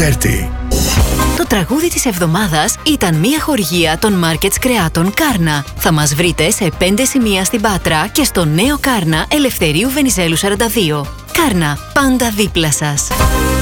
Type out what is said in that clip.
Φέρτη. Το τραγούδι της εβδομάδας ήταν μια χορηγία των Markets Κρεάτων Κάρνα. Θα μας βρείτε σε 5 σημεία στην Πάτρα και στο νέο Κάρνα Ελευθερίου Βενιζέλου 42. Κάρνα, πάντα δίπλα σας.